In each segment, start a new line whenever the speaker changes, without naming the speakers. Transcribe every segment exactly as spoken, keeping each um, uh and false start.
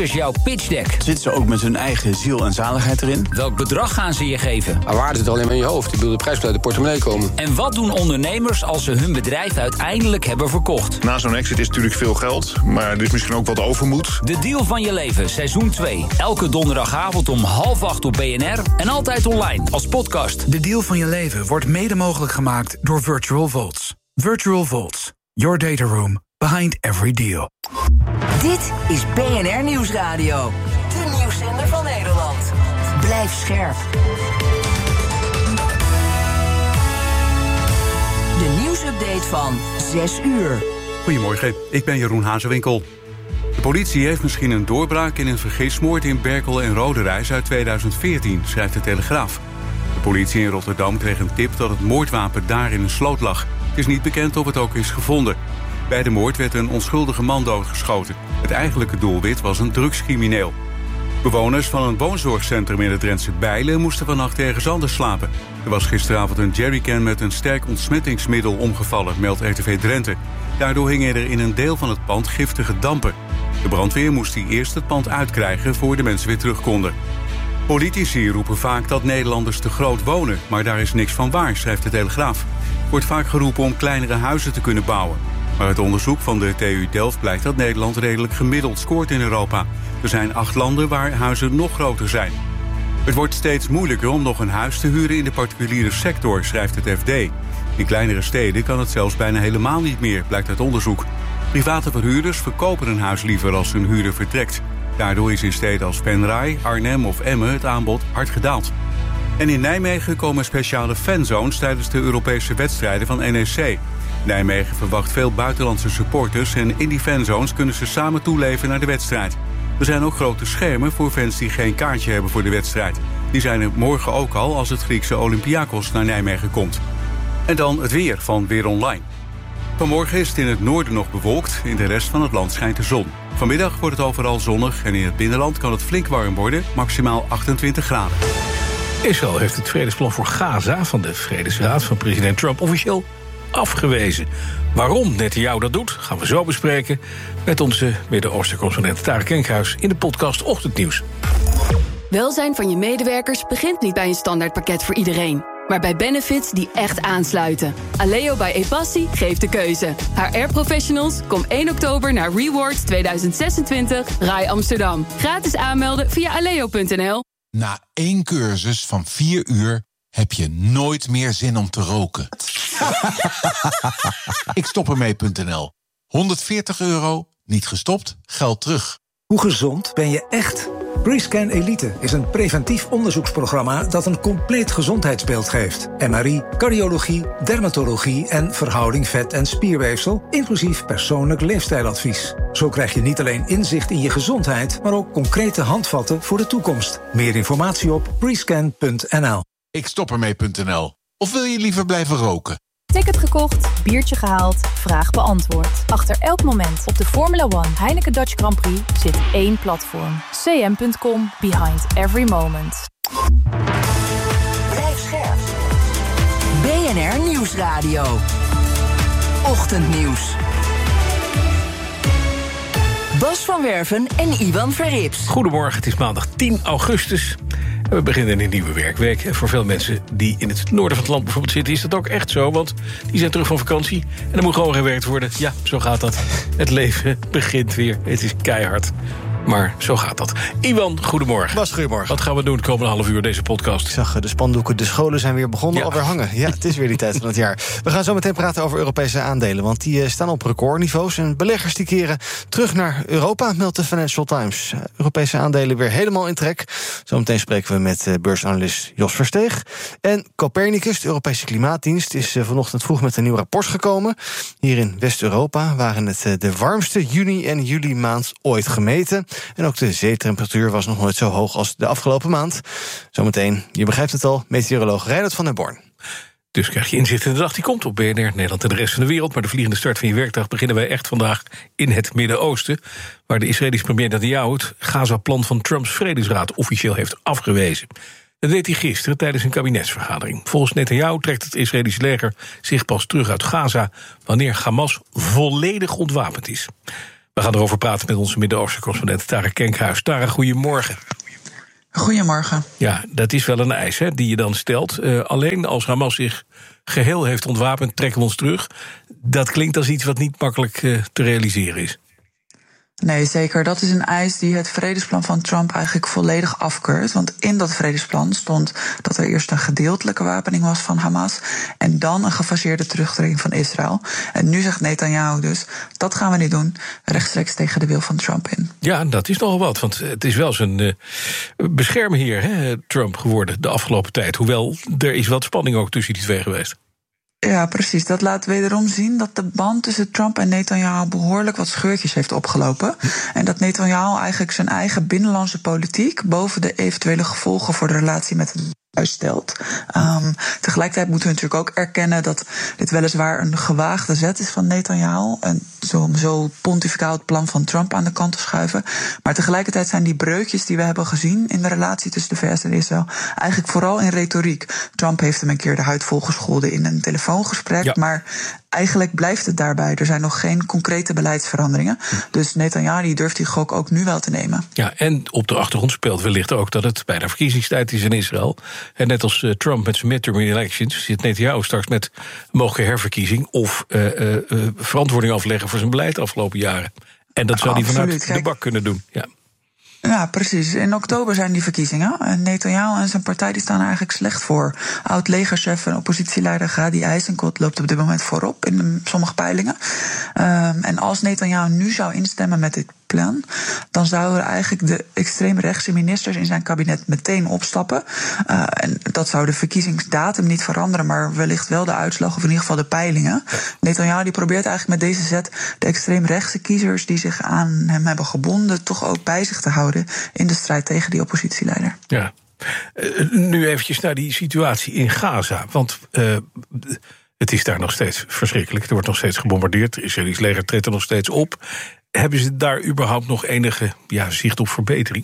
is jouw pitchdeck?
Zitten ze ook met hun eigen ziel en zaligheid erin?
Welk bedrag gaan ze je geven?
Maar waarde zit alleen maar in je hoofd. Ik bedoel, de prijs moet uit de portemonnee komen.
En wat doen ondernemers als ze hun bedrijf uiteindelijk hebben verkocht?
Na zo'n exit is natuurlijk veel geld, maar er is misschien ook wat overmoed.
De Deal van je leven, seizoen twee. Elke donderdagavond om half acht op B N R en altijd online als podcast.
De Deal van je leven wordt mede mogelijk gemaakt door Virtual Vaults. Virtual Vaults, your data room behind every deal.
Dit is B N R Nieuwsradio, de nieuwszender van Nederland. Blijf scherp. De nieuwsupdate van zes uur.
Goedemorgen, ik ben Jeroen Hazewinkel. De politie heeft misschien een doorbraak in een vergismoord in Berkel en Roderijs uit tweeduizend veertien, schrijft de Telegraaf. De politie in Rotterdam kreeg een tip dat het moordwapen daar in een sloot lag. Het is niet bekend of het ook is gevonden. Bij de moord werd een onschuldige man doodgeschoten. Het eigenlijke doelwit was een drugscrimineel. Bewoners van een woonzorgcentrum in het Drentse Bijlen moesten vannacht ergens anders slapen. Er was gisteravond een jerrycan met een sterk ontsmettingsmiddel omgevallen, meldt R T V Drenthe. Daardoor hingen er in een deel van het pand giftige dampen. De brandweer moest die eerst het pand uitkrijgen voor de mensen weer terug konden. Politici roepen vaak dat Nederlanders te groot wonen, maar daar is niks van waar, schrijft de Telegraaf. Er wordt vaak geroepen om kleinere huizen te kunnen bouwen. Maar uit onderzoek van de T U Delft blijkt dat Nederland redelijk gemiddeld scoort in Europa. Er zijn acht landen waar huizen nog groter zijn. Het wordt steeds moeilijker om nog een huis te huren in de particuliere sector, schrijft het F D. In kleinere steden kan het zelfs bijna helemaal niet meer, blijkt uit onderzoek. Private verhuurders verkopen een huis liever als hun huurder vertrekt. Daardoor is in steden als Venray, Arnhem of Emmen het aanbod hard gedaald. En in Nijmegen komen speciale fanzones tijdens de Europese wedstrijden van N E C. Nijmegen verwacht veel buitenlandse supporters en in die fanzones kunnen ze samen toeleven naar de wedstrijd. Er zijn ook grote schermen voor fans die geen kaartje hebben voor de wedstrijd. Die zijn er morgen ook al als het Griekse Olympiakos naar Nijmegen komt. En dan het weer van Weer Online. Vanmorgen is het in het noorden nog bewolkt, in de rest van het land schijnt de zon. Vanmiddag wordt het overal zonnig en in het binnenland kan het flink warm worden, maximaal achtentwintig graden.
Israël heeft het vredesplan voor Gaza van de Vredesraad van president Trump officieel afgewezen. Waarom Netanyahu dat doet, gaan we zo bespreken met onze Midden-Oosten-correspondent Tarek Kenkhuis in de podcast Ochtendnieuws.
Welzijn van je medewerkers begint niet bij een standaardpakket voor iedereen, maar bij benefits die echt aansluiten. Aleo bij Epassi geeft de keuze. H R-professionals, kom één oktober naar Rewards tweeduizend zesentwintig Rai Amsterdam. Gratis aanmelden via aleo punt n l.
Na één cursus van vier uur heb je nooit meer zin om te roken. Ik stop ermee punt n l. honderdveertig euro, niet gestopt, geld terug.
Hoe gezond ben je echt? BreScan Elite is een preventief onderzoeksprogramma dat een compleet gezondheidsbeeld geeft. M R I, cardiologie, dermatologie en verhouding vet- en spierweefsel, inclusief persoonlijk leefstijladvies. Zo krijg je niet alleen inzicht in je gezondheid, maar ook concrete handvatten voor de toekomst. Meer informatie op brescan punt n l.
Ik stop ermee punt n l. Of wil je liever blijven roken?
Ticket gekocht, biertje gehaald, vraag beantwoord. Achter elk moment op de Formula One Heineken Dutch Grand Prix zit één platform. c m punt com, behind every moment.
Blijf scherp. B N R Nieuwsradio. Ochtendnieuws. Bas van Werven en Iwan Verrips.
Goedemorgen, het is maandag tien augustus. En we beginnen een nieuwe werkweek. En voor veel mensen die in het noorden van het land bijvoorbeeld zitten, is dat ook echt zo. Want die zijn terug van vakantie en er moet gewoon gewerkt worden. Ja, zo gaat dat. Het leven begint weer. Het is keihard. Maar zo gaat dat. Iwan, goedemorgen.
Bas, goedemorgen.
Wat gaan we doen het komende half uur deze podcast?
Ik zag de spandoeken, de scholen zijn weer begonnen,
ja.
alweer hangen. Ja, het is weer die tijd van het jaar. We gaan zo meteen praten over Europese aandelen, want die staan op recordniveaus. En beleggers die keren terug naar Europa, meldt de Financial Times. Europese aandelen weer helemaal in trek. Zometeen spreken we met beursanalist Jos Versteeg. En Copernicus, de Europese Klimaatdienst, is vanochtend vroeg met een nieuw rapport gekomen. Hier in West-Europa waren het de warmste juni- en juli maand ooit gemeten. En ook de zeetemperatuur was nog nooit zo hoog als de afgelopen maand. Zometeen, je begrijpt het al, meteoroloog Reinhard van der Born.
Dus krijg je inzicht in de dag die komt op B N R, Nederland en de rest van de wereld. Maar de vliegende start van je werkdag beginnen wij echt vandaag in het Midden-Oosten, waar de Israëlische premier Netanyahu het Gaza-plan van Trumps Vredesraad officieel heeft afgewezen. Dat deed hij gisteren tijdens een kabinetsvergadering. Volgens Netanyahu trekt het Israëlische leger zich pas terug uit Gaza wanneer Hamas volledig ontwapend is. We gaan erover praten met onze Midden-Oosten-correspondent Tara Kenkhuis. Tara, goedemorgen.
Goedemorgen.
Ja, dat is wel een eis hè, die je dan stelt. Uh, alleen als Hamas zich geheel heeft ontwapend, trekken we ons terug. Dat klinkt als iets wat niet makkelijk uh, te realiseren is.
Nee, zeker. Dat is een eis die het vredesplan van Trump eigenlijk volledig afkeurt. Want in dat vredesplan stond dat er eerst een gedeeltelijke wapening was van Hamas en dan een gefaseerde terugtrekking van Israël. En nu zegt Netanyahu dus, dat gaan we niet doen, rechtstreeks tegen de wil van Trump in.
Ja, dat is nogal wat, want het is wel zijn uh, beschermheer, hè, Trump, geworden de afgelopen tijd. Hoewel, er is wat spanning ook tussen die twee geweest.
Ja, precies. Dat laat wederom zien dat de band tussen Trump en Netanyahu behoorlijk wat scheurtjes heeft opgelopen. En dat Netanyahu eigenlijk zijn eigen binnenlandse politiek boven de eventuele gevolgen voor de relatie met het uitstelt. Um, tegelijkertijd moeten we natuurlijk ook erkennen dat dit weliswaar een gewaagde zet is van Netanyahu. En zo, zo pontificaal het plan van Trump aan de kant te schuiven. Maar tegelijkertijd zijn die breukjes die we hebben gezien in de relatie tussen de V S en Israël eigenlijk vooral in retoriek. Trump heeft hem een keer de huid volgescholden in een telefoongesprek. Ja. Maar eigenlijk blijft het daarbij. Er zijn nog geen concrete beleidsveranderingen. Dus Netanyahu die durft die gok ook nu wel te nemen.
Ja, en op de achtergrond speelt wellicht ook dat het bijna verkiezingstijd is in Israël. En net als uh, Trump met zijn midterm elections zit Netanyahu straks met mogelijke herverkiezing of uh, uh, uh, verantwoording afleggen voor zijn beleid de afgelopen jaren. En dat zou hij vanuit de bak kunnen doen. Ja.
Ja, precies. In oktober zijn die verkiezingen. En Netanyahu en zijn partij die staan er eigenlijk slecht voor. Oud-legerchef en oppositieleider Gadi Eisenkot loopt op dit moment voorop in de, sommige peilingen. Um, en als Netanyahu nu zou instemmen met dit plan, dan zouden eigenlijk de extreemrechtse ministers in zijn kabinet meteen opstappen. Uh, en dat zou de verkiezingsdatum niet veranderen, maar wellicht wel de uitslag, of in ieder geval de peilingen. Netanyahu die probeert eigenlijk met deze zet de extreemrechtse kiezers die zich aan hem hebben gebonden toch ook bij zich te houden in de strijd tegen die oppositieleider.
Ja. Uh, nu eventjes naar die situatie in Gaza. Want uh, het is daar nog steeds verschrikkelijk. Er wordt nog steeds gebombardeerd. Het Israëlisch leger treedt er nog steeds op. Hebben ze daar überhaupt nog enige ja, zicht op verbetering?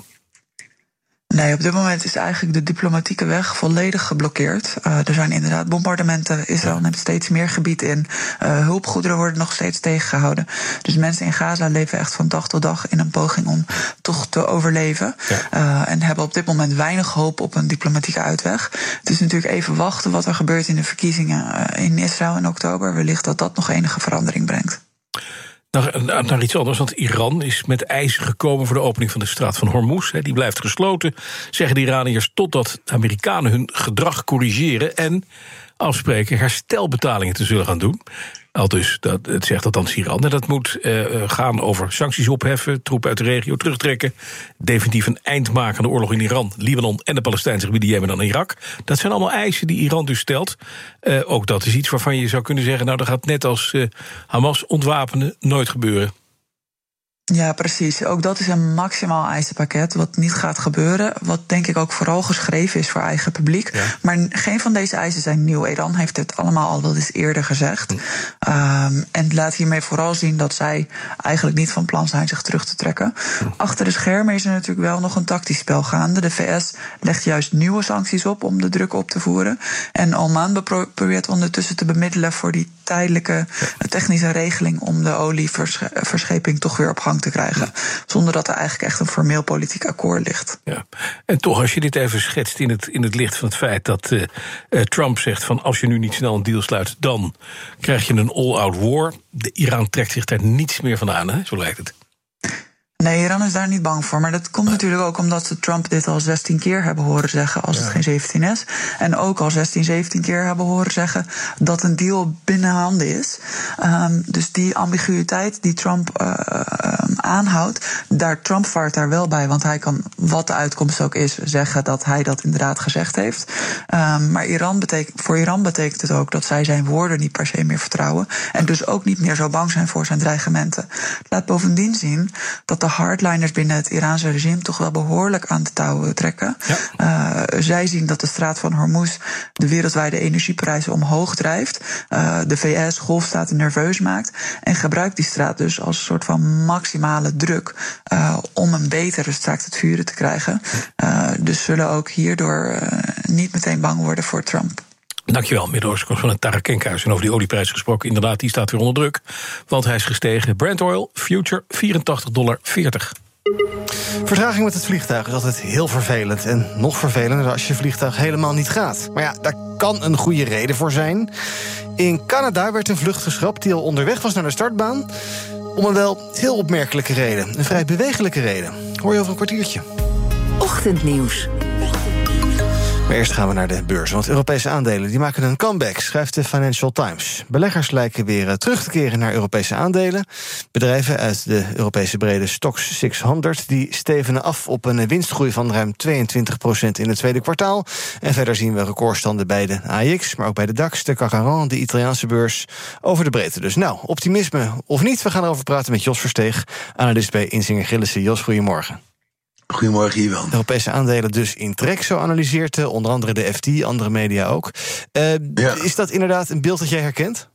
Nee, op dit moment is eigenlijk de diplomatieke weg volledig geblokkeerd. Uh, er zijn inderdaad bombardementen. Israël neemt steeds meer gebied in. Uh, hulpgoederen worden nog steeds tegengehouden. Dus mensen in Gaza leven echt van dag tot dag in een poging om toch te overleven. Ja. Uh, en hebben op dit moment weinig hoop op een diplomatieke uitweg. Het is natuurlijk even wachten wat er gebeurt in de verkiezingen uh, in Israël in oktober. Wellicht dat dat nog enige verandering brengt.
Naar, naar iets anders, want Iran is met eisen gekomen voor de opening van de straat van Hormuz. Die blijft gesloten, zeggen de Iraniërs, totdat de Amerikanen hun gedrag corrigeren en afspreken herstelbetalingen te zullen gaan doen. Al dus, dat, het zegt althans Iran. En dat moet uh, gaan over sancties opheffen, troepen uit de regio terugtrekken, definitief een eind maken aan de oorlog in Iran, Libanon en de Palestijnse gebieden Jemen en Irak. Dat zijn allemaal eisen die Iran dus stelt. Uh, ook dat is iets waarvan je zou kunnen zeggen, nou, dat gaat net als uh, Hamas ontwapenen nooit gebeuren.
Ja, precies. Ook dat is een maximaal eisenpakket wat niet gaat gebeuren. Wat denk ik ook vooral geschreven is voor eigen publiek. Ja. Maar geen van deze eisen zijn nieuw. Iran heeft dit allemaal al wel eens eerder gezegd. Hm. Um, en laat hiermee vooral zien dat zij eigenlijk niet van plan zijn zich terug te trekken. Hm. Achter de schermen is er natuurlijk wel nog een tactisch spel gaande. De V S legt juist nieuwe sancties op om de druk op te voeren. En Oman probeert ondertussen te bemiddelen voor die tijdelijke technische regeling om de olieverscheping toch weer op gang te krijgen. Zonder dat er eigenlijk echt een formeel politiek akkoord ligt.
Ja. En toch, als je dit even schetst in het, in het licht van het feit dat uh, uh, Trump zegt van als je nu niet snel een deal sluit, dan krijg je een all-out war. De Iran trekt zich daar niets meer van aan, hè? Zo lijkt het.
Nee, Iran is daar niet bang voor. Maar dat komt natuurlijk ook omdat ze Trump dit al zestien keer hebben horen zeggen, als ja. het geen zeventien is. En ook al zestien, zeventien keer hebben horen zeggen dat een deal binnen handen is. Um, dus die ambiguïteit die Trump uh, um, aanhoudt, daar Trump vaart daar wel bij. Want hij kan, wat de uitkomst ook is, zeggen dat hij dat inderdaad gezegd heeft. Um, maar Iran betekent, voor Iran betekent het ook dat zij zijn woorden niet per se meer vertrouwen. En dus ook niet meer zo bang zijn voor zijn dreigementen. Het laat bovendien zien dat de hardliners binnen het Iraanse regime toch wel behoorlijk aan de touwen trekken. Ja. Uh, zij zien dat de straat van Hormuz de wereldwijde energieprijzen omhoog drijft. Uh, de V S golfstaten nerveus maakt. En gebruikt die straat dus als een soort van maximale druk uh, om een betere staakt het vuren te krijgen. Uh, dus zullen ook hierdoor uh, niet meteen bang worden voor Trump.
Dankjewel, Midden-Oosten van het Tara Kenkhuis. En over die olieprijs gesproken, inderdaad, die staat weer onder druk. Want hij is gestegen. Brent Oil, future, vierentachtig dollar veertig.
Vertraging met het vliegtuig is altijd heel vervelend. En nog vervelender als je vliegtuig helemaal niet gaat. Maar ja, daar kan een goede reden voor zijn. In Canada werd een vlucht geschrapt die al onderweg was naar de startbaan. Om een wel heel opmerkelijke reden. Een vrij bewegelijke reden. Hoor je over een kwartiertje.
Ochtendnieuws.
Maar eerst gaan we naar de beurs, want Europese aandelen die maken een comeback, schrijft de Financial Times. Beleggers lijken weer terug te keren naar Europese aandelen. Bedrijven uit de Europese brede Stoxx zeshonderd die stevenen af op een winstgroei van ruim tweeëntwintig procent in het tweede kwartaal. En verder zien we recordstanden bij de A E X, maar ook bij de DAX, de C A C quarante, de Italiaanse beurs, over de breedte. Dus nou, optimisme of niet, we gaan erover praten met Jos Versteeg, analist bij Insinger Gillissen. Jos, goedemorgen.
Goedemorgen, Iwan.
De Europese aandelen dus in trek, zo analyseert uh, onder andere de F T, andere media ook. Uh, ja. Is dat inderdaad een beeld dat jij herkent?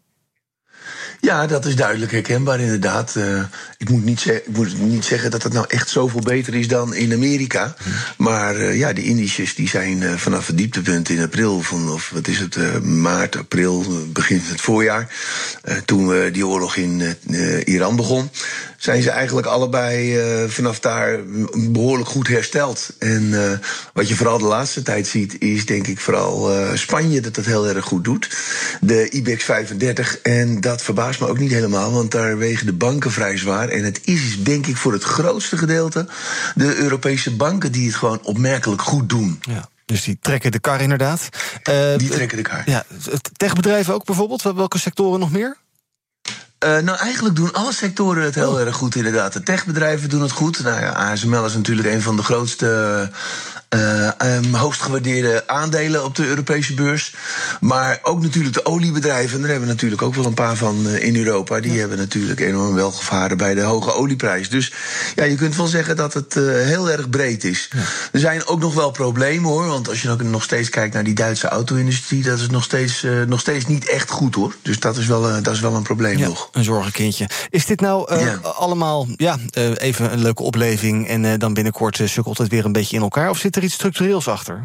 Ja, dat is duidelijk herkenbaar inderdaad. Uh, ik, moet niet ze- ik moet niet zeggen dat het nou echt zoveel beter is dan in Amerika. Hmm. Maar uh, ja, de indices die zijn uh, vanaf het dieptepunt in april, van, of wat is het, uh, maart, april, uh, begin van het voorjaar, uh, toen uh, die oorlog in uh, Iran begon, zijn ze eigenlijk allebei uh, vanaf daar behoorlijk goed hersteld. En uh, wat je vooral de laatste tijd ziet, is denk ik vooral uh, Spanje dat dat heel erg goed doet. De I B E X vijfendertig, en dat verbaast me ook niet helemaal, want daar wegen de banken vrij zwaar. En het is denk ik voor het grootste gedeelte de Europese banken die het gewoon opmerkelijk goed doen.
Ja. Dus die trekken de kar inderdaad. Uh,
die trekken de kar.
Ja, techbedrijven ook bijvoorbeeld? Welke sectoren nog meer?
Uh, nou, eigenlijk doen alle sectoren het heel oh. erg goed, inderdaad. De techbedrijven doen het goed. Nou ja, A S M L is natuurlijk een van de grootste Uh, um, hoogst gewaardeerde aandelen op de Europese beurs. Maar ook natuurlijk de oliebedrijven. En daar hebben we natuurlijk ook wel een paar van uh, in Europa. Die ja. hebben natuurlijk enorm wel gevaren bij de hoge olieprijs. Dus ja, je kunt wel zeggen dat het uh, heel erg breed is. Ja. Er zijn ook nog wel problemen, hoor. Want als je ook nog steeds kijkt naar die Duitse auto-industrie, dat is nog steeds, uh, nog steeds niet echt goed, hoor. Dus dat is wel, uh, dat is wel een probleem
ja,
nog.
Een zorgenkindje. Is dit nou uh, ja. allemaal ja, uh, even een leuke opleving en uh, dan binnenkort uh, sukkelt het weer een beetje in elkaar? Of zit er iets structureels achter?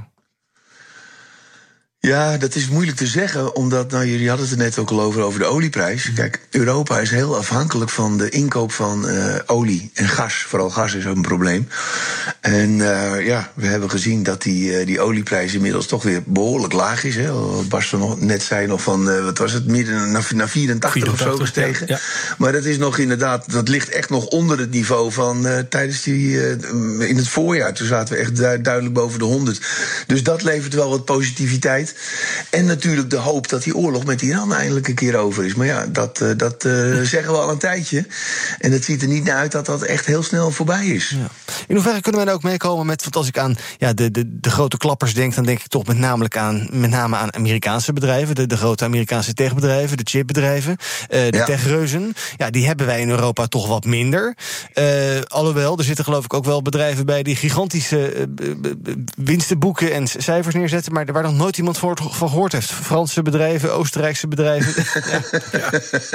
Ja, dat is moeilijk te zeggen, omdat, nou, jullie hadden het er net ook al over, over de olieprijs. Kijk, Europa is heel afhankelijk van de inkoop van uh, olie en gas. Vooral gas is ook een probleem. En uh, ja, we hebben gezien dat die, uh, die olieprijs inmiddels toch weer behoorlijk laag is. Hè. Bas nog net zei nog van, uh, wat was het, midden naar, naar vierentachtig, vierentachtig of zo gestegen. Ja, ja. Maar dat is nog inderdaad, dat ligt echt nog onder het niveau van uh, tijdens die, uh, in het voorjaar. Toen zaten we echt du- duidelijk boven de honderd. Dus dat levert wel wat positiviteit. En natuurlijk de hoop dat die oorlog met Iran eindelijk een keer over is. Maar ja, dat, uh, dat uh, zeggen we al een tijdje. En het ziet er niet naar uit dat dat echt heel snel voorbij is.
Ja. In hoeverre kunnen wij nou ook meekomen met, want als ik aan ja, de, de, de grote klappers denk, dan denk ik toch met name aan, met name aan Amerikaanse bedrijven, de, de grote Amerikaanse techbedrijven, de chipbedrijven, uh, de ja. techreuzen. Ja, die hebben wij in Europa toch wat minder. Uh, alhoewel, er zitten geloof ik ook wel bedrijven bij die gigantische uh, winsten boeken en cijfers neerzetten, maar waar nog nooit iemand voor van gehoord heeft. Franse bedrijven, Oostenrijkse bedrijven.
ja.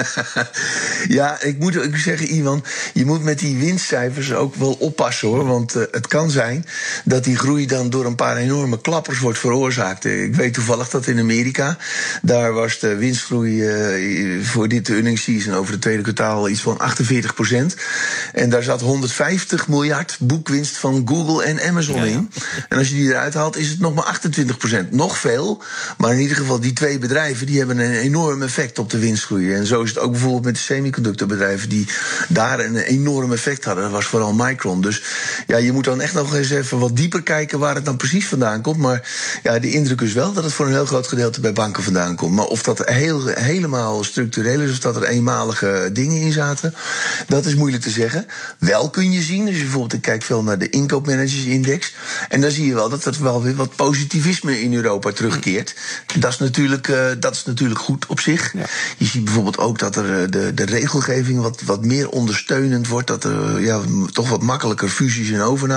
ja, ik moet ook zeggen, Iwan, je moet met die winstcijfers ook wel oppassen, hoor. Want uh, het kan zijn dat die groei dan door een paar enorme klappers wordt veroorzaakt. Ik weet toevallig dat in Amerika, daar was de winstgroei uh, voor dit earnings season over het tweede kwartaal iets van achtenveertig procent. En daar zat honderdvijftig miljard boekwinst van Google en Amazon ja, ja. in. En als je die eruit haalt, is het nog maar achtentwintig procent. Nog veel. Maar in ieder geval, die twee bedrijven die hebben een enorm effect op de winstgroei. En zo is het ook bijvoorbeeld met de semiconductorbedrijven die daar een enorm effect hadden. Dat was vooral Micron. Dus ja, je moet dan echt nog eens even wat dieper kijken waar het dan precies vandaan komt. Maar ja, de indruk is wel dat het voor een heel groot gedeelte bij banken vandaan komt. Maar of dat heel, helemaal structureel is, of dat er eenmalige dingen in zaten, dat is moeilijk te zeggen. Wel kun je zien, dus bijvoorbeeld, ik kijk veel naar de inkoopmanagersindex, en dan zie je wel dat er wel weer wat positivisme in Europa terugkeert. Dat is natuurlijk, uh, dat is natuurlijk goed op zich. Ja. Je ziet bijvoorbeeld ook dat er uh, de, de regelgeving wat, wat meer ondersteunend wordt. Dat er uh, ja, toch wat makkelijker fusies en overnames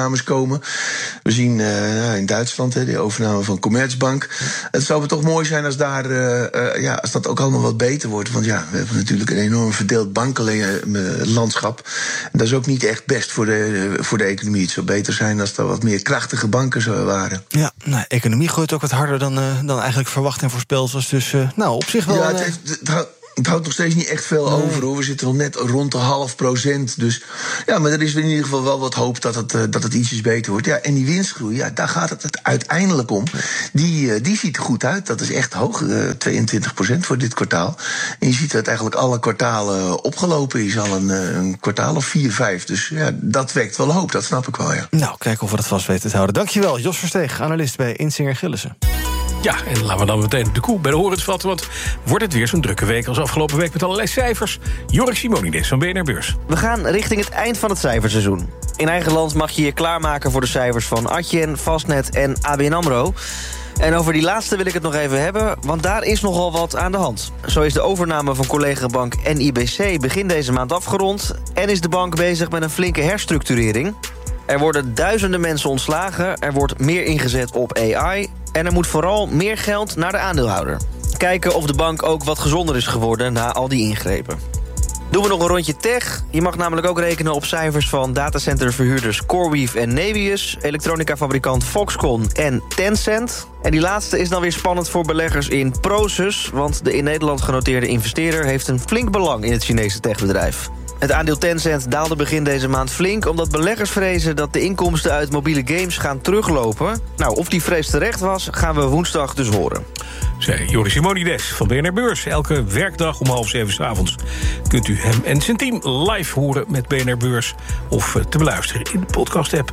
overnames komen. We zien uh, in Duitsland hè, de overname van Commerzbank. Het zou me toch mooi zijn als, daar, uh, uh, ja, als dat ook allemaal wat beter wordt. Want ja, we hebben natuurlijk een enorm verdeeld bankenlandschap. En dat is ook niet echt best voor de, voor de economie. Het zou beter zijn als er wat meer krachtige banken waren.
Ja, nou, economie groeit ook wat harder dan, uh, dan eigenlijk verwacht en voorspeld was. Dus uh, nou, op zich wel...
Ja, het, heeft, het, houdt, het houdt nog steeds niet echt veel nee. over, hoor. We zitten wel net rond de half procent. Dus ja, maar er is in ieder geval wel wat hoop dat het, uh, dat het ietsjes beter wordt. Ja, en die winstgroei, ja, daar gaat het uiteindelijk om. Die, uh, die ziet er goed uit. Dat is echt hoog, uh, tweeëntwintig procent voor dit kwartaal. En je ziet dat eigenlijk alle kwartalen opgelopen is, al een, uh, een kwartaal of vier, vijf. Dus ja, dat wekt wel hoop, dat snap ik wel, ja.
Nou, kijken of we dat vast weten te houden. Dankjewel, Jos Versteeg, analist bij Insinger Gillissen.
Ja, en laten we dan meteen de koe bij de horens vatten, want wordt het weer zo'n drukke week als afgelopen week met allerlei cijfers. Jorik Simonides van B N R Beurs.
We gaan richting het eind van het cijferseizoen. In eigen land mag je je klaarmaken voor de cijfers van Adyen, Fastnet en A B N AMRO. En over die laatste wil ik het nog even hebben, want daar is nogal wat aan de hand. Zo is de overname van collega-bank N I B C begin deze maand afgerond en is de bank bezig met een flinke herstructurering. Er worden duizenden mensen ontslagen, er wordt meer ingezet op A I... en er moet vooral meer geld naar de aandeelhouder. Kijken of de bank ook wat gezonder is geworden na al die ingrepen. Doen we nog een rondje tech. Je mag namelijk ook rekenen op cijfers van datacenterverhuurders CoreWeave en Nebius, elektronica-fabrikant Foxconn en Tencent. En die laatste is dan weer spannend voor beleggers in Prosus, want de in Nederland genoteerde investeerder heeft een flink belang in het Chinese techbedrijf. Het aandeel Tencent daalde begin deze maand flink, omdat beleggers vrezen dat de inkomsten uit mobiele games gaan teruglopen. Nou, of die vrees terecht was, gaan we woensdag dus horen.
Zei Joris Simonides van B N R Beurs. Elke werkdag om half zeven 's avonds kunt u hem en zijn team live horen met B N R Beurs of te beluisteren in de podcast-app.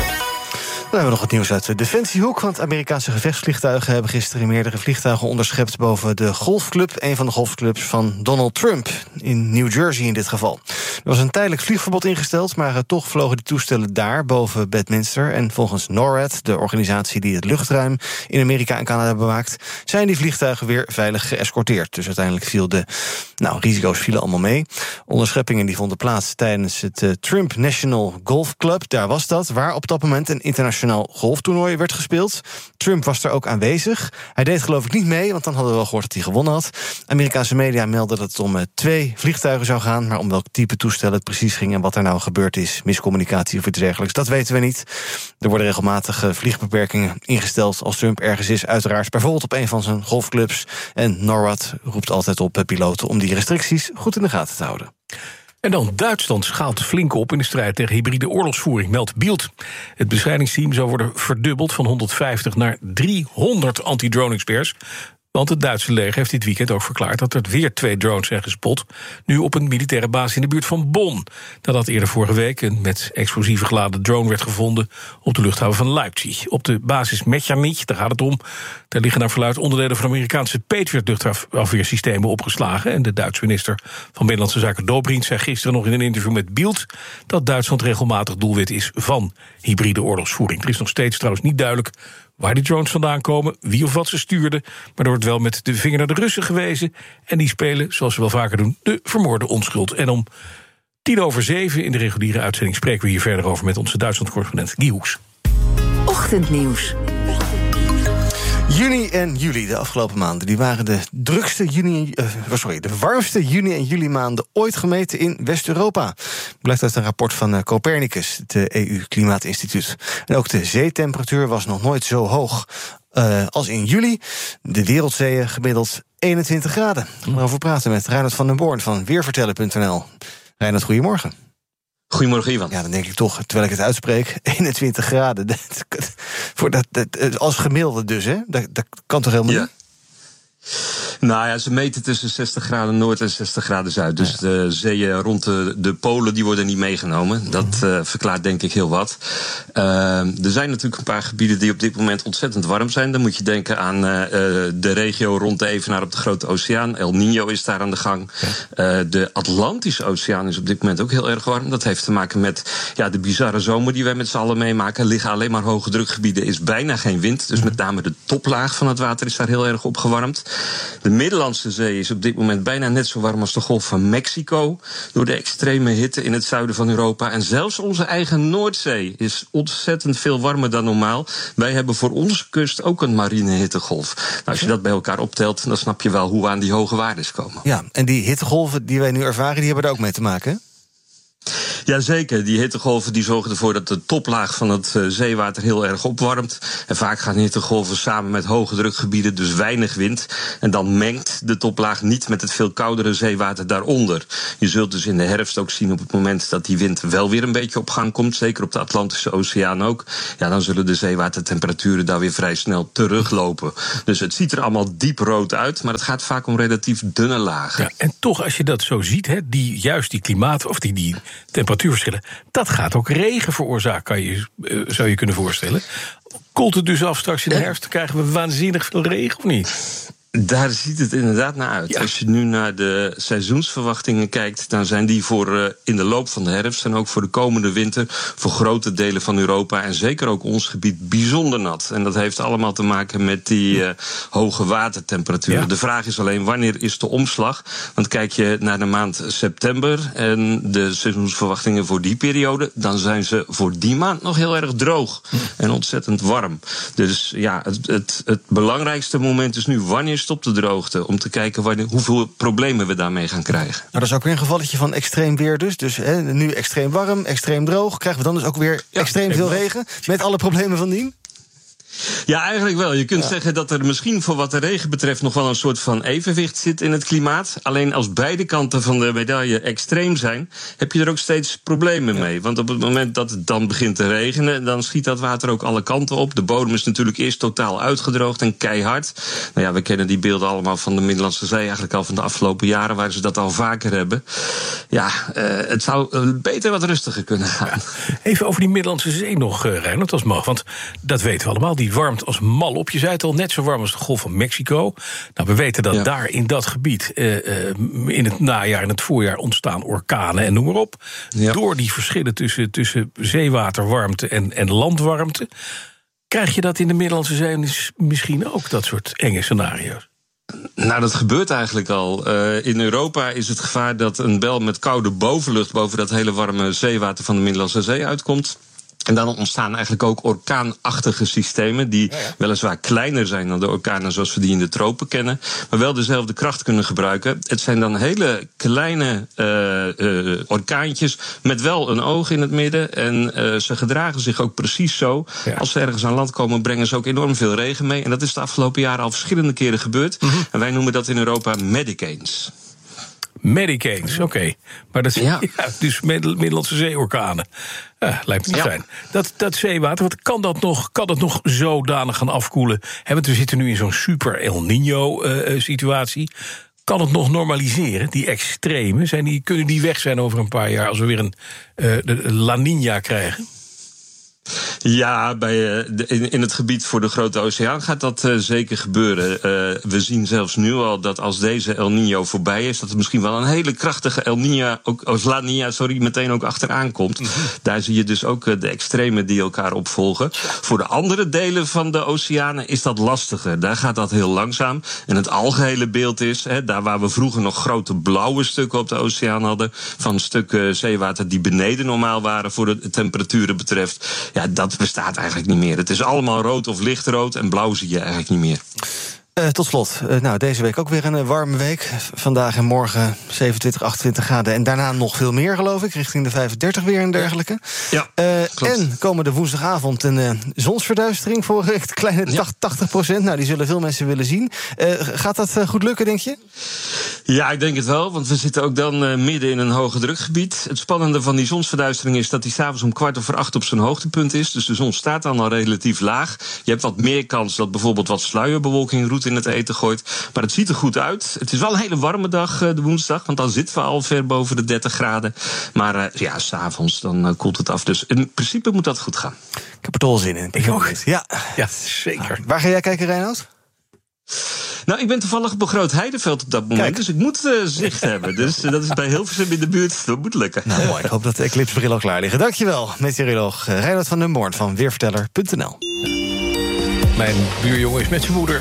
Dan hebben we nog wat nieuws uit de Defensiehoek. Want Amerikaanse gevechtsvliegtuigen hebben gisteren meerdere vliegtuigen onderschept boven de golfclub. Een van de golfclubs van Donald Trump. In New Jersey in dit geval. Er was een tijdelijk vliegverbod ingesteld, maar uh, toch vlogen die toestellen daar boven Bedminster. En volgens NORAD, de organisatie die het luchtruim in Amerika en Canada bewaakt, zijn die vliegtuigen weer veilig geëscorteerd. Dus uiteindelijk viel de nou, risico's vielen allemaal mee. Onderscheppingen die vonden plaats tijdens het uh, Trump National Golf Club. Daar was dat, waar op dat moment een internationaal golftoernooi werd gespeeld. Trump was er ook aanwezig. Hij deed geloof ik niet mee, want dan hadden we wel gehoord dat hij gewonnen had. Amerikaanse media melden dat het om uh, twee vliegtuigen zou gaan, maar om welk type toestel het precies ging en wat er nou gebeurd is, miscommunicatie of iets dergelijks, dat weten we niet. Er worden regelmatig uh, vliegbeperkingen ingesteld als Trump ergens is, uiteraard bijvoorbeeld op een van zijn golfclubs. En NORAD roept altijd op uh, piloten om die restricties goed in de gaten te houden.
En dan Duitsland schaalt flink op in de strijd tegen hybride oorlogsvoering, meldt Bild. Het bestrijdingsteam zou worden verdubbeld van honderdvijftig naar driehonderd anti-drone-experts. Want het Duitse leger heeft dit weekend ook verklaard dat er weer twee drones zijn gespot, nu op een militaire basis in de buurt van Bonn. Nadat eerder vorige week een met explosieven geladen drone werd gevonden op de luchthaven van Leipzig. Op de basis Mechanic, daar gaat het om, daar liggen naar verluidt onderdelen van Amerikaanse Patriot luchtafweersystemen opgeslagen. En de Duitse minister van Binnenlandse Zaken Dobrindt zei gisteren nog in een interview met Bild dat Duitsland regelmatig doelwit is van hybride oorlogsvoering. Er is nog steeds trouwens niet duidelijk waar die drones vandaan komen, wie of wat ze stuurden, maar er wordt wel met de vinger naar de Russen gewezen. En die spelen, zoals ze wel vaker doen, de vermoorde onschuld. En om tien over zeven in de reguliere uitzending spreken we hier verder over met onze Duitsland-correspondent Guy Hoeks.
Ochtendnieuws.
Juni en juli, de afgelopen maanden, die waren de drukste juni, uh, sorry, de warmste juni en juli maanden ooit gemeten in West-Europa. Blijkt uit een rapport van uh, Copernicus, het uh, E U-klimaatinstituut. En ook de zeetemperatuur was nog nooit zo hoog uh, als in juli. De wereldzeeën gemiddeld eenentwintig graden. We gaan erover praten met Reinhard van den Born van Weervertellen punt n l. Reinhard, goedemorgen.
Goedemorgen, Ivan.
Ja, dan denk ik toch, terwijl ik het uitspreek, eenentwintig graden. Voor dat, dat, als gemiddelde dus, hè? Dat, dat kan toch helemaal ja. niet?
Nou ja, ze meten tussen zestig graden noord en zestig graden zuid. Dus de zeeën rond de, de polen die worden niet meegenomen. Dat uh, verklaart denk ik heel wat. Uh, er zijn natuurlijk een paar gebieden die op dit moment ontzettend warm zijn. Dan moet je denken aan uh, de regio rond de Evenaar op de Grote Oceaan. El Niño is daar aan de gang. Uh, de Atlantische Oceaan is op dit moment ook heel erg warm. Dat heeft te maken met ja, de bizarre zomer die wij met z'n allen meemaken. Er liggen alleen maar hoge drukgebieden, is bijna geen wind. Dus met name de toplaag van het water is daar heel erg opgewarmd. De Middellandse Zee is op dit moment bijna net zo warm als de Golf van Mexico, door de extreme hitte in het zuiden van Europa. En zelfs onze eigen Noordzee is ontzettend veel warmer dan normaal. Wij hebben voor onze kust ook een marine hittegolf. Nou, als je dat bij elkaar optelt, dan snap je wel hoe we aan die hoge waardes komen.
Ja, en die hittegolven die wij nu ervaren, die hebben er ook mee te maken, hè?
Jazeker, die hittegolven die zorgen ervoor dat de toplaag van het uh, zeewater heel erg opwarmt. En vaak gaan hittegolven samen met hoge drukgebieden, dus weinig wind. En dan mengt de toplaag niet met het veel koudere zeewater daaronder. Je zult dus in de herfst ook zien op het moment dat die wind wel weer een beetje op gang komt, zeker op de Atlantische Oceaan ook. Ja, dan zullen de zeewatertemperaturen daar weer vrij snel teruglopen. Dus het ziet er allemaal diep rood uit, maar het gaat vaak om relatief dunne lagen.
Ja, en toch, als je dat zo ziet, hè, die, juist die klimaat of die, die temperatuurverschillen, dat gaat ook regen veroorzaken, kan je, uh, zou je kunnen voorstellen. Koelt het dus af straks in de herfst, dan krijgen we waanzinnig veel regen, of niet?
Daar ziet het inderdaad naar uit. Ja. Als je nu naar de seizoensverwachtingen kijkt, dan zijn die voor uh, in de loop van de herfst en ook voor de komende winter voor grote delen van Europa en zeker ook ons gebied bijzonder nat. En dat heeft allemaal te maken met die uh, hoge watertemperaturen. Ja. De vraag is alleen, wanneer is de omslag? Want kijk je naar de maand september en de seizoensverwachtingen voor die periode, dan zijn ze voor die maand nog heel erg droog hm. en ontzettend warm. Dus ja, het, het, het belangrijkste moment is nu, wanneer stopt de droogte, om te kijken wanneer, hoeveel problemen we daarmee gaan krijgen.
Nou, dat is ook weer een gevalletje van extreem weer dus. Dus hè, nu extreem warm, extreem droog. Krijgen we dan dus ook weer ja, extreem veel regen, met alle problemen van dien?
Ja, eigenlijk wel. Je kunt ja. zeggen dat er misschien voor wat de regen betreft nog wel een soort van evenwicht zit in het klimaat. Alleen als beide kanten van de medaille extreem zijn, heb je er ook steeds problemen ja. mee. Want op het moment dat het dan begint te regenen, dan schiet dat water ook alle kanten op. De bodem is natuurlijk eerst totaal uitgedroogd en keihard. Nou ja, we kennen die beelden allemaal van de Middellandse Zee eigenlijk al van de afgelopen jaren, waar ze dat al vaker hebben. Ja, uh, het zou beter wat rustiger kunnen gaan.
Ja. Even over die Middellandse Zee nog, uh, Reinhard, als mag. Want dat weten we allemaal. Die warmt als mal op. Je zei het al, net zo warm als de Golf van Mexico. Nou, we weten dat ja. daar in dat gebied uh, uh, in het najaar en het voorjaar ontstaan orkanen en noem maar op. Ja. Door die verschillen tussen, tussen zeewaterwarmte en, en landwarmte. Krijg je dat in de Middellandse Zee misschien ook, dat soort enge scenario's?
Nou, dat gebeurt eigenlijk al. Uh, in Europa is het gevaar dat een bel met koude bovenlucht boven dat hele warme zeewater van de Middellandse Zee uitkomt. En dan ontstaan eigenlijk ook orkaanachtige systemen die ja, ja. weliswaar kleiner zijn dan de orkanen zoals we die in de tropen kennen, maar wel dezelfde kracht kunnen gebruiken. Het zijn dan hele kleine uh, uh, orkaantjes met wel een oog in het midden en uh, ze gedragen zich ook precies zo. Ja. Als ze ergens aan land komen, brengen ze ook enorm veel regen mee. En dat is de afgelopen jaren al verschillende keren gebeurd. Mm-hmm. En wij noemen dat in Europa medicanes.
Medicanes, oké. Okay. Maar dat ja. ja, dus Middellandse Zeeorkanen. Ja, lijkt me niet ja. fijn. Dat, dat zeewater, wat kan dat nog, kan dat nog zodanig gaan afkoelen? He, want we zitten nu in zo'n super El Niño-situatie. Uh, kan het nog normaliseren, die extreme? Zijn die, kunnen die weg zijn over een paar jaar als we weer een uh, de La Niña krijgen?
Ja, bij, uh, de, in, in het gebied voor de Grote Oceaan gaat dat uh, zeker gebeuren. Uh, we zien zelfs nu al dat als deze El Niño voorbij is, dat er misschien wel een hele krachtige El Niña, ook, als La Niña, sorry, meteen ook achteraan komt. Mm-hmm. Daar zie je dus ook uh, de extremen die elkaar opvolgen. Voor de andere delen van de oceanen is dat lastiger. Daar gaat dat heel langzaam. En het algehele beeld is, hè, daar waar we vroeger nog grote blauwe stukken op de oceaan hadden, van stukken zeewater die beneden normaal waren voor de temperaturen betreft, ja, dat bestaat eigenlijk niet meer. Het is allemaal rood of lichtrood en blauw zie je eigenlijk niet meer.
Uh, tot slot, uh, nou, deze week ook weer een uh, warme week. Vandaag en morgen zevenentwintig, achtentwintig graden. En daarna nog veel meer, geloof ik. Richting de vijfendertig weer en dergelijke.
Ja,
uh, en komende woensdagavond een uh, zonsverduistering voor een kleine ja. tachtig procent. Nou, die zullen veel mensen willen zien. Uh, gaat dat uh, goed lukken, denk je?
Ja, ik denk het wel, want we zitten ook dan uh, midden in een hoge drukgebied. Het spannende van die zonsverduistering is dat die s'avonds om kwart over acht op zijn hoogtepunt is. Dus de zon staat dan al relatief laag. Je hebt wat meer kans dat bijvoorbeeld wat sluierbewolking roet in het eten gooit. Maar het ziet er goed uit. Het is wel een hele warme dag, uh, de woensdag, want dan zitten we al ver boven de dertig graden. Maar uh, ja, s'avonds dan uh, koelt het af. Dus in principe moet dat goed gaan.
Ik heb er toch zin in.
Ik ook.
Ja,
ja zeker.
Waar ga jij kijken, Reinoud?
Nou, ik ben toevallig op een groot heideveld op dat moment, Kijk. dus ik moet uh, zicht hebben. Dus uh, dat is bij Hilversum in de buurt, dat moet lukken.
Nou, mooi. Ik hoop dat de eclipsebrillen al klaar liggen. Dankjewel, meteoroloog Reinoud van den Moorn van Weerverteller punt n l.
Mijn buurjongen is met zijn moeder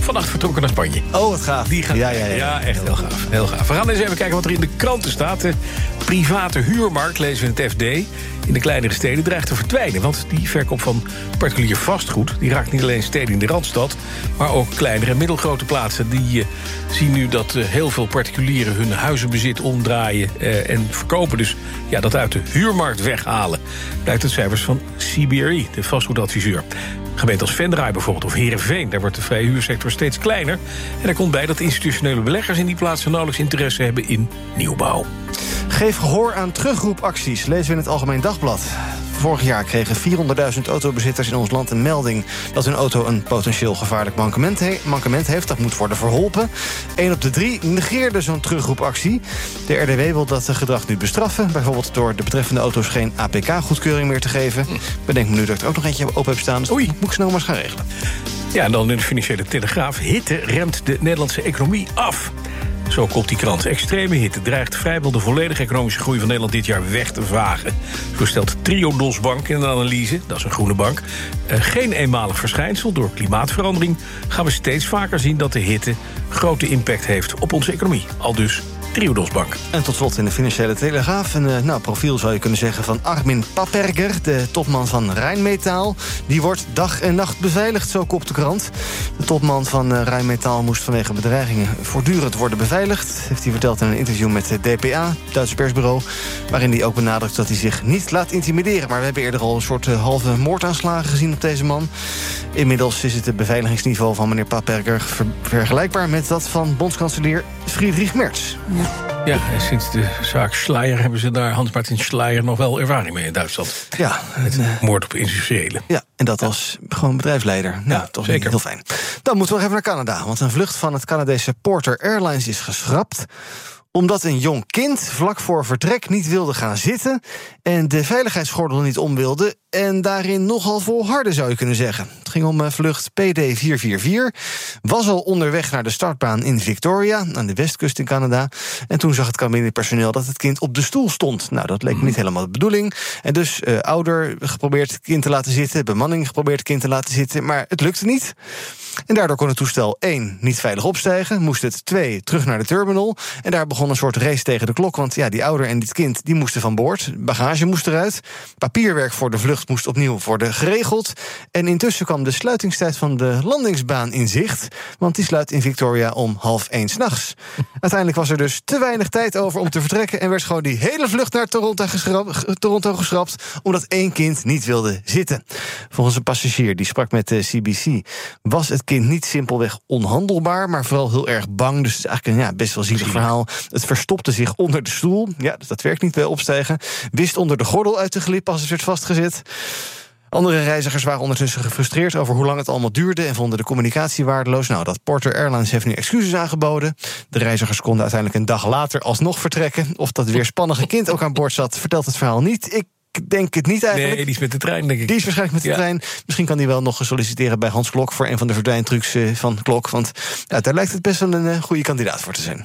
vannacht vertrokken naar Spanje.
Oh, wat gaaf.
Die gaan,
ja, ja, ja.
ja, echt heel gaaf, heel gaaf. We gaan eens even kijken wat er in de kranten staat. De private huurmarkt, lezen we in het F D... in de kleinere steden dreigt te verdwijnen. Want die verkoop van particulier vastgoed... die raakt niet alleen steden in de Randstad... maar ook kleinere en middelgrote plaatsen. Die uh, zien nu dat uh, heel veel particulieren hun huizenbezit omdraaien... Uh, en verkopen. Dus ja, dat uit de huurmarkt weghalen. Blijkt uit cijfers van C B R E, de vastgoedadviseur. Gemeenten als Venray bijvoorbeeld, of Heerenveen... daar wordt de vrije huursector steeds kleiner. En er komt bij dat institutionele beleggers in die plaatsen... nauwelijks interesse hebben in nieuwbouw.
Geef gehoor aan terugroepacties, lezen we in het Algemeen Dagblad. Vorig jaar kregen vierhonderdduizend autobezitters in ons land een melding... dat hun auto een potentieel gevaarlijk mankement, he- mankement heeft. Dat moet worden verholpen. Eén op de drie negeerde zo'n terugroepactie. De R D W wil dat gedrag nu bestraffen. Bijvoorbeeld door de betreffende auto's geen A P K-goedkeuring meer te geven. Hm. Bedenk me nu dat ik er ook nog eentje open heb staan. Dus Oei. moet ik snel maar eens gaan regelen.
Ja, en dan in de Financiële Telegraaf. Hitte remt de Nederlandse economie af. Zo kopt die krant. Extreme hitte dreigt vrijwel de volledige economische groei van Nederland dit jaar weg te vagen. Zo stelt Triodos Bank in een analyse, dat is een groene bank... Uh, geen eenmalig verschijnsel. Door klimaatverandering gaan we steeds vaker zien dat de hitte grote impact heeft op onze economie. Aldus Triodos Bank.
En tot slot in de Financiële Telegraaf. Een uh, nou, profiel zou je kunnen zeggen van Armin Papperger... de topman van Rijnmetaal. Die wordt dag en nacht beveiligd, zo kopt de krant. De topman van uh, Rijnmetaal moest vanwege bedreigingen... voortdurend worden beveiligd. Heeft hij verteld in een interview met de D P A, het Duitse persbureau... waarin hij ook benadrukt dat hij zich niet laat intimideren. Maar we hebben eerder al een soort uh, halve moordaanslagen gezien op deze man. Inmiddels is het beveiligingsniveau van meneer Papperger... ver- vergelijkbaar met dat van bondskanselier Friedrich Merz.
Ja. Ja, en sinds de zaak Schleyer hebben ze daar Hans-Martin Schleyer nog wel ervaring mee in Duitsland.
Ja.
Met moord op industriëlen.
Ja, en dat als gewoon bedrijfsleider. Nou, ja, toch zeker. Heel fijn. Dan moeten we nog even naar Canada, want een vlucht van het Canadese Porter Airlines is geschrapt... omdat een jong kind vlak voor vertrek niet wilde gaan zitten... en de veiligheidsgordel niet om wilde... en daarin nogal volharden, zou je kunnen zeggen. Het ging om vlucht P D vier vier vier. Was al onderweg naar de startbaan in Victoria... aan de westkust in Canada. En toen zag het cabinepersoneel dat het kind op de stoel stond. Nou, dat leek me niet helemaal de bedoeling. En dus uh, ouder geprobeerd het kind te laten zitten... bemanning geprobeerd het kind te laten zitten... maar het lukte niet. En daardoor kon het toestel één niet veilig opstijgen. Moest het twee terug naar de terminal. En daar begon een soort race tegen de klok. Want ja, die ouder en dit kind die moesten van boord. Bagage moest eruit. Papierwerk voor de vlucht moest opnieuw worden geregeld. En intussen kwam de sluitingstijd van de landingsbaan in zicht. Want die sluit in Victoria om half één 's nachts. Uiteindelijk was er dus te weinig tijd over om te vertrekken... en werd gewoon die hele vlucht naar Toronto geschrapt, Toronto geschrapt omdat één kind niet wilde zitten. Volgens een passagier die sprak met de C B C... was het kind niet simpelweg onhandelbaar, maar vooral heel erg bang. Dus het is eigenlijk een ja, best wel zielig verhaal. Het verstopte zich onder de stoel. Ja, dus dat werkt niet bij opstijgen. Wist onder de gordel uit te glippen als het werd vastgezet. Andere reizigers waren ondertussen gefrustreerd over hoe lang het allemaal duurde... en vonden de communicatie waardeloos. Nou, dat Porter Airlines heeft nu excuses aangeboden. De reizigers konden uiteindelijk een dag later alsnog vertrekken. Of dat weerspannige kind ook aan boord zat, vertelt het verhaal niet. Ik Ik denk het niet eigenlijk.
Nee, die is met de trein, denk ik.
Die is waarschijnlijk met de ja. trein. Misschien kan hij wel nog solliciteren bij Hans Klok... voor een van de verdwijntrucs van Klok. Want ja, daar lijkt het best wel een uh, goede kandidaat voor te zijn.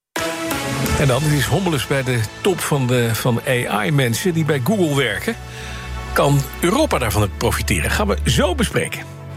En dan is Hommelus bij de top van de van A I-mensen... die bij Google werken. Kan Europa daarvan profiteren? Gaan we zo bespreken.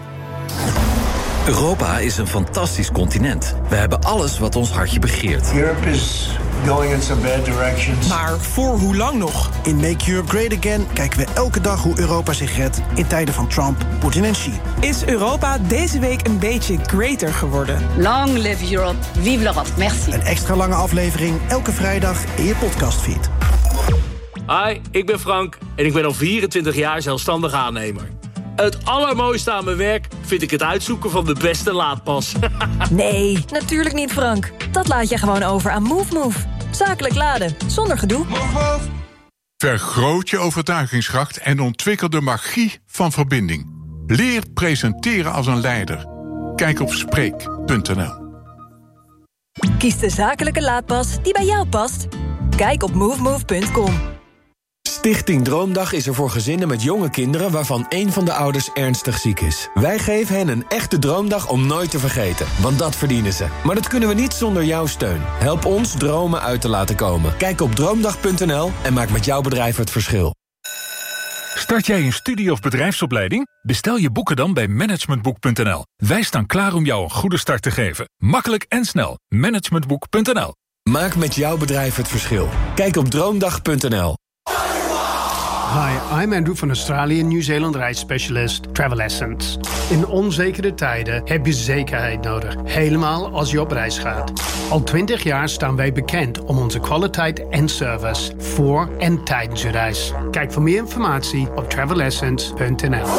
Europa is een fantastisch continent. We hebben alles wat ons hartje begeert.
Europe is going in some bad directions.
Maar voor hoe lang nog? In Make Europe Great Again kijken we elke dag hoe Europa zich redt... in tijden van Trump, Poetin en Xi.
Is Europa deze week een beetje greater geworden?
Long live Europe, vive l'Europe, merci.
Een extra lange aflevering elke vrijdag in je podcastfeed.
Hi, ik ben Frank en ik ben al vierentwintig jaar zelfstandig aannemer. Het allermooiste aan mijn werk vind ik het uitzoeken van de beste laadpas.
Nee, natuurlijk niet, Frank. Dat laat je gewoon over aan MoveMove. Zakelijk laden, zonder gedoe.
Vergroot je overtuigingskracht en ontwikkel de magie van verbinding. Leer presenteren als een leider. Kijk op spreek punt n l.
Kies de zakelijke laadpas die bij jou past. Kijk op movemove punt com.
Stichting Droomdag is er voor gezinnen met jonge kinderen... waarvan één van de ouders ernstig ziek is. Wij geven hen een echte droomdag om nooit te vergeten. Want dat verdienen ze. Maar dat kunnen we niet zonder jouw steun. Help ons dromen uit te laten komen. Kijk op droomdag punt n l en maak met jouw bedrijf het verschil.
Start jij een studie- of bedrijfsopleiding? Bestel je boeken dan bij managementboek punt n l. Wij staan klaar om jou een goede start te geven. Makkelijk en snel. managementboek punt n l.
Maak met jouw bedrijf het verschil. Kijk op droomdag punt n l.
Hi, I'm Andrew van Australië Nieuw-Zeeland reisspecialist Travel Essence. In onzekere tijden heb je zekerheid nodig, helemaal als je op reis gaat. Al twintig jaar staan wij bekend om onze kwaliteit en service voor en tijdens je reis. Kijk voor meer informatie op travel essence punt n l.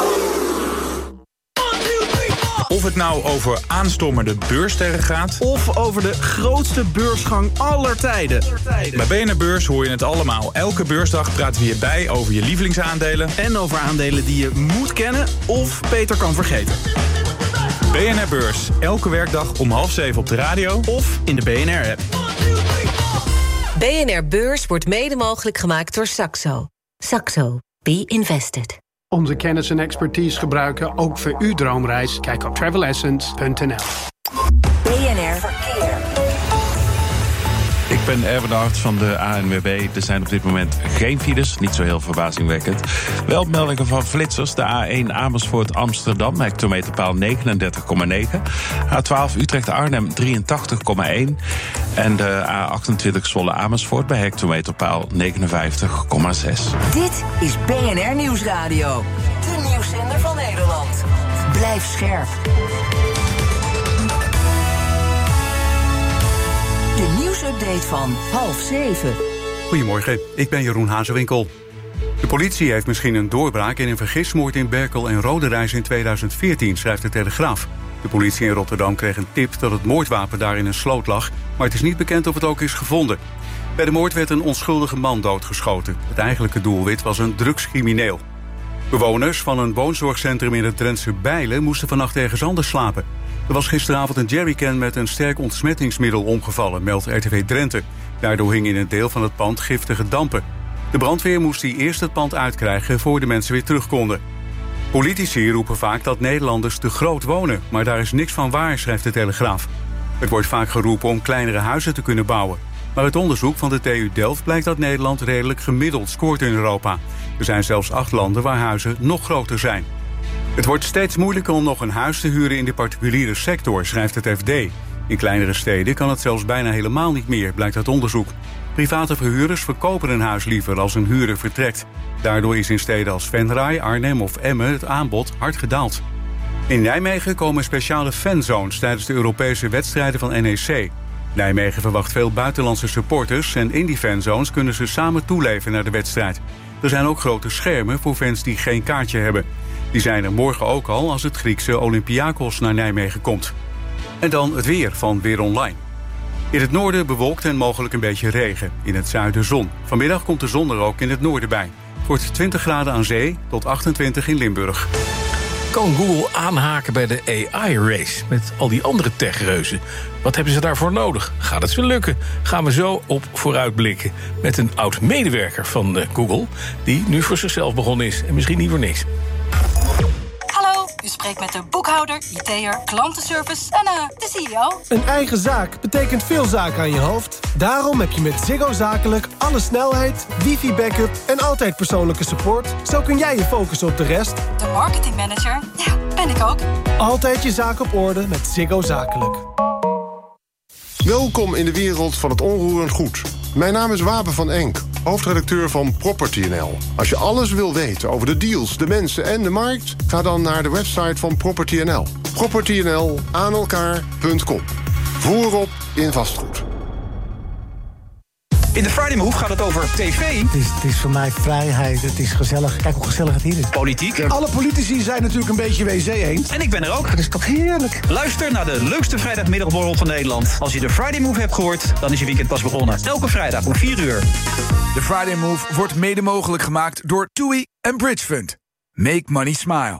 Of het nou over aanstormende beurssterren gaat,
of over de grootste beursgang aller tijden.
Bij B N R Beurs hoor je het allemaal. Elke beursdag praten we hierbij over je lievelingsaandelen.
En over aandelen die je moet kennen of beter kan vergeten.
B N R Beurs, elke werkdag om half zeven op de radio of in de B N R-app.
B N R Beurs wordt mede mogelijk gemaakt door Saxo. Saxo. Be invested.
Onze kennis en expertise gebruiken ook voor uw droomreis. Kijk op travel essence punt n l.
B N R Verkeer.
Ik ben Erwin de Hart van de A N W B. Er zijn op dit moment geen files, niet zo heel verbazingwekkend. Wel meldingen van flitsers. De A één Amersfoort Amsterdam, hectometerpaal negenendertig komma negen. A twaalf Utrecht Arnhem drieëntachtig komma één. En de A achtentwintig Zwolle Amersfoort bij hectometerpaal negenenvijftig komma zes.
Dit is B N R Nieuwsradio. De nieuwszender van Nederland. Blijf scherp. De nieuwsupdate van half zeven.
Goedemorgen, ik ben Jeroen Hazewinkel. De politie heeft misschien een doorbraak in een vergismoord in Berkel en Roderijs in tweeduizend veertien, schrijft de Telegraaf. De politie in Rotterdam kreeg een tip dat het moordwapen daar in een sloot lag, maar het is niet bekend of het ook is gevonden. Bij de moord werd een onschuldige man doodgeschoten. Het eigenlijke doelwit was een drugscrimineel. Bewoners van een woonzorgcentrum in het Drentse Bijlen moesten vannacht ergens anders slapen. Er was gisteravond een jerrycan met een sterk ontsmettingsmiddel omgevallen, meldt R T V Drenthe. Daardoor hing in een deel van het pand giftige dampen. De brandweer moest die eerst het pand uitkrijgen voor de mensen weer terug konden. Politici roepen vaak dat Nederlanders te groot wonen, maar daar is niks van waar, schrijft de Telegraaf. Het wordt vaak geroepen om kleinere huizen te kunnen bouwen. Maar uit onderzoek van de T U Delft blijkt dat Nederland redelijk gemiddeld scoort in Europa. Er zijn zelfs acht landen waar huizen nog groter zijn. Het wordt steeds moeilijker om nog een huis te huren in de particuliere sector, schrijft het F D. In kleinere steden kan het zelfs bijna helemaal niet meer, blijkt uit onderzoek. Private verhuurders verkopen een huis liever als een huurder vertrekt. Daardoor is in steden als Venray, Arnhem of Emmen het aanbod hard gedaald. In Nijmegen komen speciale fanzones tijdens de Europese wedstrijden van N E C. Nijmegen verwacht veel buitenlandse supporters en in die fanzones kunnen ze samen toeleven naar de wedstrijd. Er zijn ook grote schermen voor fans die geen kaartje hebben. Die zijn er morgen ook al als het Griekse Olympiakos naar Nijmegen komt. En dan het weer van Weer Online. In het noorden bewolkt en mogelijk een beetje regen. In het zuiden zon. Vanmiddag komt de zon er ook in het noorden bij. Het wordt twintig graden aan zee tot achtentwintig in Limburg.
Kan Google aanhaken bij de A I-race met al die andere techreuzen? Wat hebben ze daarvoor nodig? Gaat het ze lukken? Gaan we zo op vooruitblikken met een oud-medewerker van Google, die nu voor zichzelf begonnen is en misschien niet voor niks.
Hallo, u spreekt met de boekhouder, I T'er, klantenservice en uh, de C E O.
Een eigen zaak betekent veel zaken aan je hoofd. Daarom heb je met Ziggo Zakelijk alle snelheid, wifi-backup en altijd persoonlijke support. Zo kun jij je focussen op de rest.
De marketingmanager, ja, ben ik ook.
Altijd je zaak op orde met Ziggo Zakelijk.
Welkom in de wereld van het onroerend goed. Mijn naam is Wapen van Enk, hoofdredacteur van Property N L. Als je alles wil weten over de deals, de mensen en de markt, ga dan naar de website van Property N L. Property N L aan elkaar punt com. Voorop in vastgoed.
In de Friday Move gaat het over tv.
Het is, het is voor mij vrijheid, het is gezellig. Kijk hoe gezellig het hier is.
Politiek.
Alle politici zijn natuurlijk een beetje W C eens.
En ik ben er ook.
Dat is toch heerlijk.
Luister naar de leukste vrijdagmiddagborrel van Nederland. Als je de Friday Move hebt gehoord, dan is je weekend pas begonnen. Elke vrijdag om vier uur.
De Friday Move wordt mede mogelijk gemaakt door TUI en Bridge Fund. Make money smile.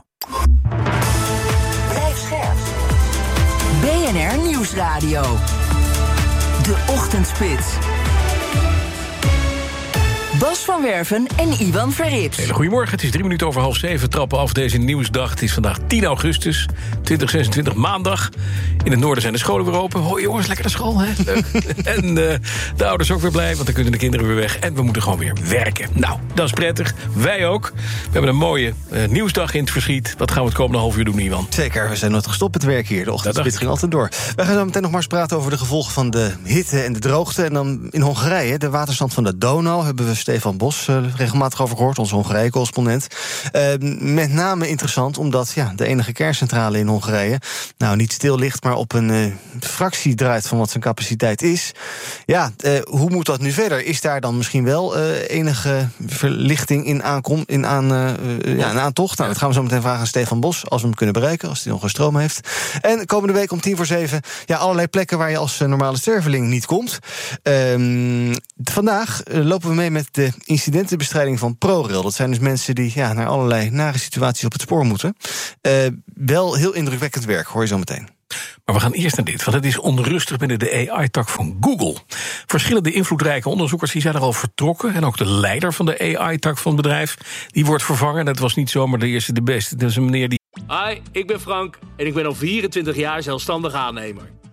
Blijf scherp. B N R Nieuwsradio. De Ochtendspits. Bas van Werven en Iwan Verrips.
Hele goedemorgen, het is drie minuten over half zeven. Trappen af deze nieuwsdag. Het is vandaag tien augustus, twintig zesentwintig, maandag. In het noorden zijn de scholen weer open. Hoi jongens, lekker naar school, hè? Leuk. En uh, de ouders ook weer blij, want dan kunnen de kinderen weer weg. En we moeten gewoon weer werken. Nou, dat is prettig. Wij ook. We hebben een mooie uh, nieuwsdag in het verschiet. Wat gaan we het komende half uur doen, Iwan?
Zeker, we zijn nooit gestopt met werk hier. De ochtendspits ging altijd door. Wij gaan zo meteen nog maar eens praten over de gevolgen van de hitte en de droogte. En dan in Hongarije, de waterstand van de Donau, hebben we Stefan Bos uh, regelmatig over gehoord, onze Hongarije-correspondent. Uh, met name interessant, omdat ja, de enige kerncentrale in Hongarije nou niet stil ligt, maar op een uh, fractie draait van wat zijn capaciteit is. Ja, uh, hoe moet dat nu verder? Is daar dan misschien wel uh, enige verlichting in, aankom, in, aan, uh, ja, in aantocht? Nou, dat gaan we zo meteen vragen aan Stefan Bos, als we hem kunnen bereiken, als hij nog een stroom heeft. En komende week om tien voor zeven, ja, allerlei plekken waar je als uh, normale sterveling niet komt. Um, vandaag uh, lopen we mee met de incidentenbestrijding van ProRail. Dat zijn dus mensen die ja, naar allerlei nare situaties op het spoor moeten. Uh, wel heel indrukwekkend werk, hoor je zo meteen.
Maar we gaan eerst naar dit, want het is onrustig binnen de A I-tak van Google. Verschillende invloedrijke onderzoekers die zijn er al vertrokken. En ook de leider van de A I-tak van het bedrijf, die wordt vervangen. Dat was niet zomaar de eerste de beste. Dat is een meneer die...
Hi, ik ben Frank en ik ben al vierentwintig jaar zelfstandig aannemer.